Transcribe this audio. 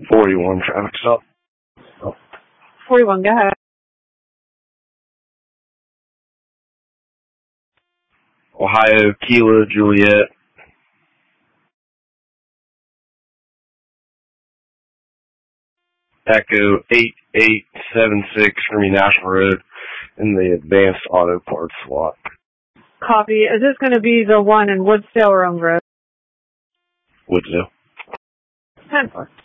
41 traffic stop. 41, go ahead. Ohio, Kilo, Juliet. Echo 8876 Fermi National Road in the Advanced Auto Parts lot. Copy. Is this going to be the one in Woodsdale or Elm Grove? Woodsdale. 10-4.